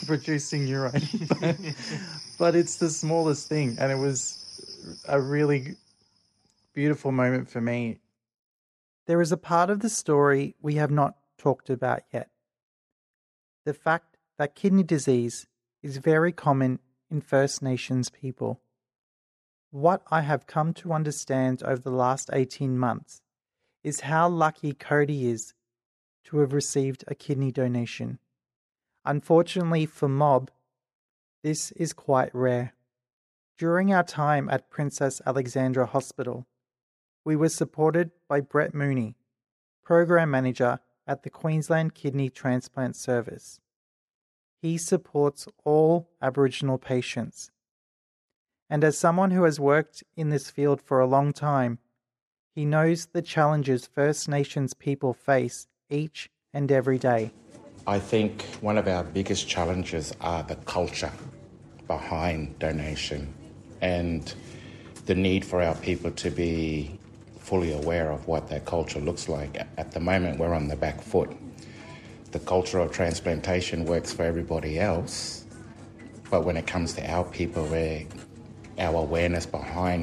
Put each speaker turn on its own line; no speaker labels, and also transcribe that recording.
producing urine. But it's the smallest thing. And it was a really beautiful moment for me. There is a part of the story we have not talked about yet. The fact that kidney disease is very common in First Nations people. What I have come to understand over the last 18 months is how lucky Cody is to have received a kidney donation. Unfortunately for Mob, this is quite rare. During our time at Princess Alexandra Hospital, we were supported by Brett Mooney, Program Manager at the Queensland Kidney Transplant Service. He supports all Aboriginal patients. And as someone who has worked in this field for a long time, he knows the challenges First Nations people face each and every day.
I think one of our biggest challenges are the culture behind donation and the need for our people to be fully aware of what that culture looks like. At the moment, we're on the back foot. The culture of transplantation works for everybody else, but when it comes to our people, our awareness behind